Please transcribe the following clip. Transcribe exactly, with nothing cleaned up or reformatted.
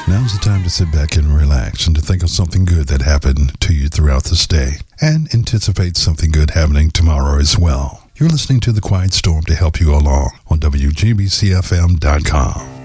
Now's the time to sit back and relax and to think of something good that happened to you throughout this day and anticipate something good happening tomorrow as well. You're listening to The Quiet Storm to help you along on W G B C F M dot com.